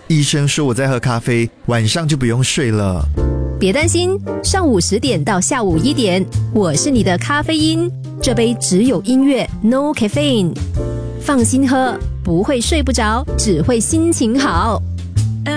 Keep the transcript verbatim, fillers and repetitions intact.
医生说我在喝咖啡，晚上就不用睡了。 别担心，上午十点到下午一点，我是你的咖啡因，这杯只有音乐 No caffeine， 放心喝，不会睡不着，只会心情好。